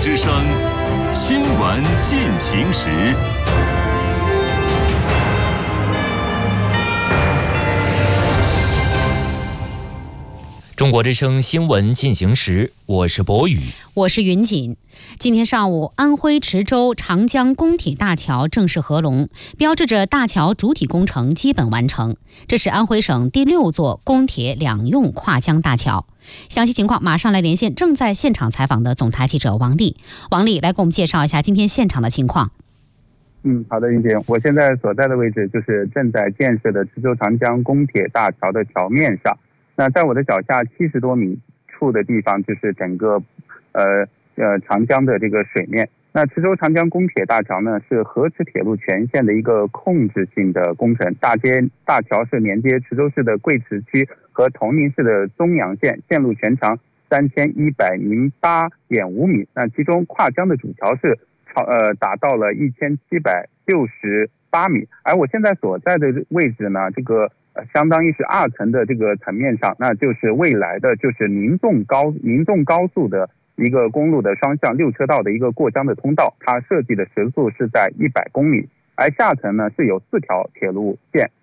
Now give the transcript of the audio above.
之声新闻进行时。 中国之声新闻进行时，我是博宇， 我是云锦。今天上午，安徽池州长江公铁大桥正式合龙，标志着大桥主体工程基本完成。这是安徽省第6座公铁两用跨江大桥。详细情况马上来连线正在现场采访的总台记者王丽。王丽来给我们介绍一下今天现场的情况。 好的，云姐，我现在所在的位置就是正在建设的池州长江公铁大桥的桥面上。那在我的脚下70多米处的地方，就是整个长江的这个水面。那池州长江公铁大桥呢，是河池铁路全线的一个控制性的工程。大桥是连接池州市的贵池区和铜陵市的中阳县，线路全长3108.5米。那其中跨江的主桥是达到了1768米。而我现在所在的位置呢，这个相当于是2层的这个层面上，那就是未来的就是民众高速的一个公路的双向6车道的一个过江的通道，它设计的时速是在100公里。而下层呢是有4条铁路线，